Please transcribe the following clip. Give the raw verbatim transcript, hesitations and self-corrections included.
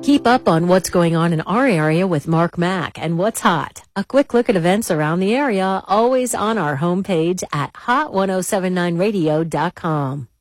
Keep up on what's going on in our area with Mark Mack and What's Hot. A quick look at events around the area, always on our homepage at hot ten seventy-nine radio dot com.